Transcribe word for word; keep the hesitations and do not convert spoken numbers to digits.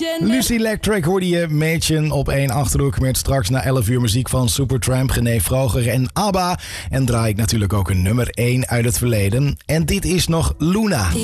Lucy Electric hoorde je Mädchen op één Achterhoek met straks na elf uur muziek van Supertramp, René Vroger en ABBA. En draai ik natuurlijk ook een nummer één uit het verleden. En dit is nog Luna.